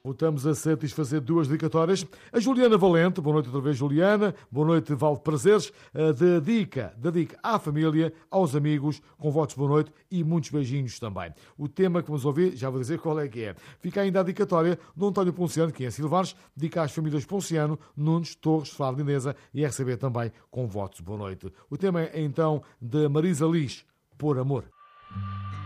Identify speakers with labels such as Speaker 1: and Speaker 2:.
Speaker 1: Voltamos a satisfazer duas dedicatórias. A Juliana Valente, boa noite outra vez, Juliana. Boa noite, Valde Prazeres. Dedica à família, aos amigos, com votos de boa noite e muitos beijinhos também. O tema que vamos ouvir, já vou dizer qual é que é. Fica ainda a dedicatória do António Ponciano, que é em Silvares, dedica às famílias Ponciano, Nunes, Torres, Faro Lindeza e RCB também, com votos de boa noite. O tema é então de Marisa Liz, Por Amor.